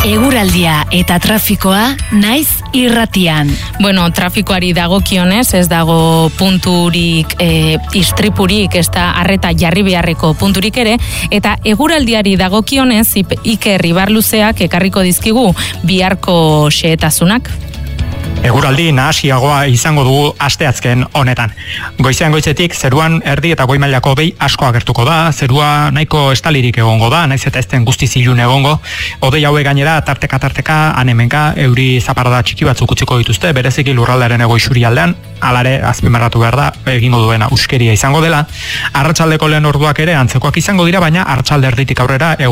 Eguraldia eta trafikoa naiz irratian. Bueno, trafikoari dagokionez ez dago punturik, istripurik, ez da arreta jarri beharreko punturik ere, eta eguraldiari dagokionez Iker Ibarluzeak ekarriko dizkigu biharko xehetasunak. Eguraldi nahasiagoa izango dugu asteazken honetan. Goizean goizetik zeruan erdi eta goi mailako hodei asko agertuko da, zerua nahiko estalirik egongo da, naiz eta ez den guztiz ilun egongo. Hodei hauek gainera tarteka han-hemenka euri zaparrada txiki batzuk utziko dituzte, bereziki lurraldearen hego isurialdean, halare azpimarratu behar da egingo duena uskeria izango dela. Arratsaldeko lehen orduak ere antzekoak izango dira, baina arratsalde erditik aurrera